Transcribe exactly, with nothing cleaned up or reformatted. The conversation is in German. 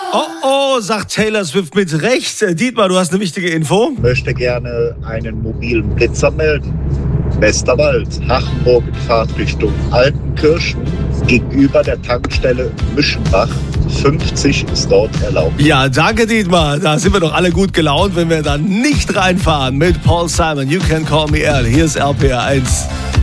Oh, oh, sagt Taylor Swift mit Recht. Äh, Dietmar, du hast eine wichtige Info. Ich möchte gerne einen mobilen Blitzer melden. Westerwald, Hachenburg in Fahrtrichtung Altenkirchen, gegenüber der Tankstelle Mischenbach. fünfzig ist dort erlaubt. Ja, danke Dietmar. Da sind wir doch alle gut gelaunt, wenn wir dann nicht reinfahren mit Paul Simon. You can call me Earl. Hier ist R P R eins.